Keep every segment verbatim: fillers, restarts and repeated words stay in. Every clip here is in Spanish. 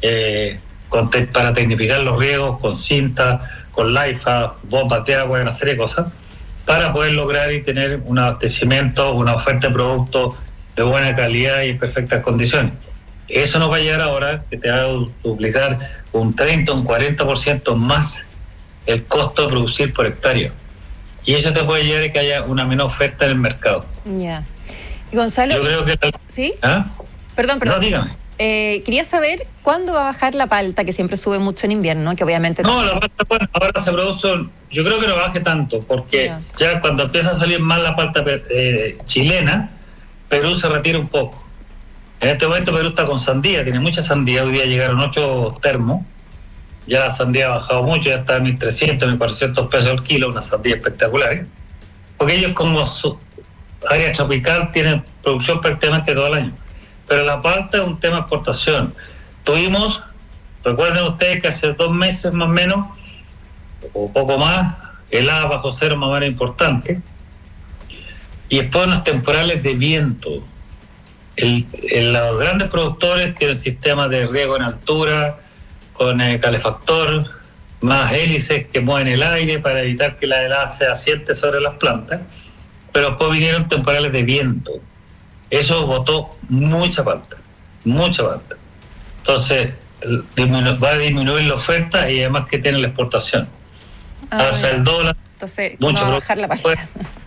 eh, con te, para tecnificar los riegos, con cinta, con laifa, bombas de agua, una serie de cosas, para poder lograr y tener un abastecimiento, una oferta de productos de buena calidad y en perfectas condiciones. Eso nos va a llegar ahora, que te va a duplicar un treinta, un cuarenta por ciento más el costo de producir por hectárea. Y eso te puede llevar a que haya una menor oferta en el mercado. Ya. Yeah. Gonzalo, yo creo que... ¿sí? ¿Ah? Perdón, perdón. No, dígame. Eh, quería saber cuándo va a bajar la palta, que siempre sube mucho en invierno, que obviamente... No, la palta, bueno, ahora se produce, yo creo que no baje tanto, porque yeah. ya cuando empieza a salir más la palta eh, chilena, Perú se retira un poco. En este momento Perú está con sandía, tiene mucha sandía, hoy día llegaron ocho termos, ya la sandía ha bajado mucho, ya está en mil trescientos, mil cuatrocientos pesos el kilo, una sandía espectacular, ¿eh? Porque ellos como su área tropical tienen producción prácticamente todo el año. Pero la palta es un tema de exportación. Tuvimos, recuerden ustedes que hace dos meses más o menos, o poco más, heladas bajo cero más o menos importante, y después unos temporales de viento. El, el, los grandes productores tienen sistemas de riego en altura, con eh, calefactor, más hélices que mueven el aire para evitar que la helada se asiente sobre las plantas, pero después vinieron temporales de viento. Eso botó mucha palta, mucha palta. Entonces, diminu- va a disminuir la oferta y además que tiene la exportación. Ah, Hasta el dólar. Entonces, mucho no va a bajar la palta.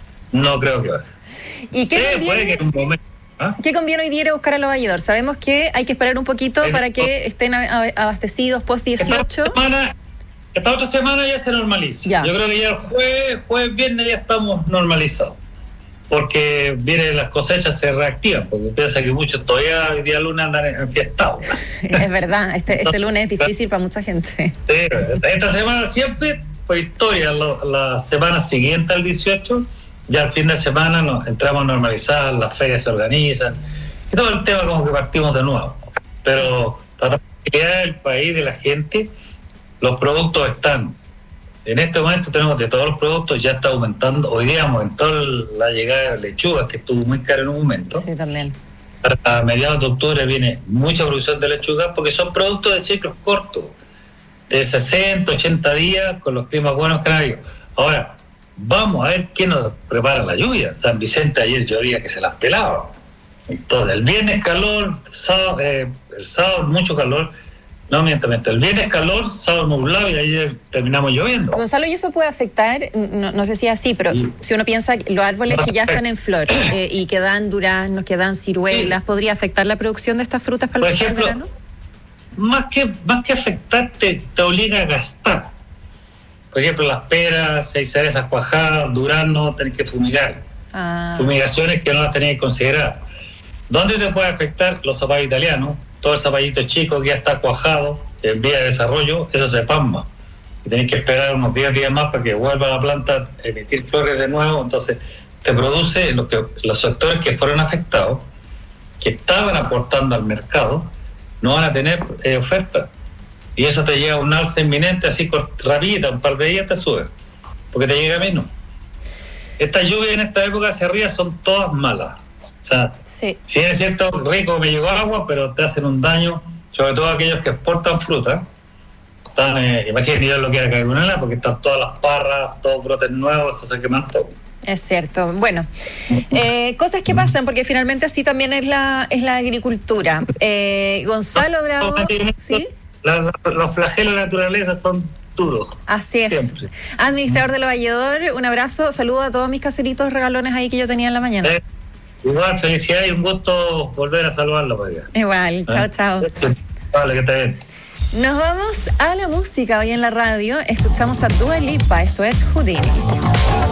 No creo que baje. ¿Y qué sí, conviene, puede que en un momento, ¿ah? ¿Qué conviene hoy día ir a buscar a los valledores? Sabemos que hay que esperar un poquito el, para que estén abastecidos post dieciocho. Esta, semana, esta otra semana ya se normaliza. Ya. Yo creo que ya jueves, jueves, viernes ya estamos normalizados. Porque vienen las cosechas, se reactivan, porque piensa que muchos todavía hoy día lunes andan enfiestados. Es verdad, este, este lunes es difícil para mucha gente. Sí, esta semana siempre, por historia, lo, la semana siguiente al dieciocho, ya el fin de semana nos entramos a normalizar, las ferias se organizan, y todo el tema como que partimos de nuevo. Pero la tranquilidad del país, de la gente, los productos están. En este momento tenemos de todos los productos, ya está aumentando. Hoy día aumentó la llegada de lechugas, que estuvo muy caro en un momento. Sí, también. A mediados de octubre viene mucha producción de lechugas, porque son productos de ciclos cortos, de sesenta, ochenta días, con los climas buenos que hay. Ahora, vamos a ver qué nos prepara la lluvia. San Vicente ayer llovía que se las pelaba. Entonces, el viernes calor, sábado, eh, el sábado mucho calor. No, mientras, mientras el viernes calor, sábado nublado y ayer terminamos lloviendo. Gonzalo, ¿y eso puede afectar? No, no sé si es así, pero sí. Si uno piensa que los árboles que ya están en flor eh, y que dan duraznos, que dan ciruelas, sí. ¿Podría afectar la producción de estas frutas para Por el ejemplo, verano? Más que, más que afectar, te, te obliga a gastar. Por ejemplo, las peras, seis cerezas cuajadas, duraznos, tenés que fumigar. Ah. Fumigaciones que no las tenés que considerar. ¿Dónde te puede afectar? Los zapallos italianos. Todo el zapallito chico que ya está cuajado en vía de desarrollo, eso se pasma. Y tenés que esperar unos diez días más para que vuelva la planta a emitir flores de nuevo. Entonces, te produce lo que, los sectores que fueron afectados, que estaban aportando al mercado, no van a tener eh, oferta. Y eso te lleva a un alza inminente, así rapidita, un par de días te sube, porque te llega menos. Estas lluvias en esta época hacia arriba son todas malas. O sea, sí. Si es cierto, rico, me llegó agua, pero te hacen un daño, sobre todo aquellos que exportan fruta. Están, eh, imagínate, Dios lo quiera caer una helada, porque están todas las parras, todos brotes nuevos, eso se queman todo. Es cierto. Bueno, eh, cosas que pasan, porque finalmente así también es la es la agricultura. Eh, Gonzalo Bravo, ¿sí? La, la, los flagelos de la naturaleza son duros. Así es. Siempre. Administrador de los Valledores, un abrazo, saludo a todos mis caseritos regalones ahí que yo tenía en la mañana. Eh, igual, felicidad y un gusto volver a saludarlo. María. Igual, chao, ¿Eh? chao. Vale, que esté bien. Nos vamos a la música hoy en la radio. Escuchamos a Dua Lipa, esto es Houdini.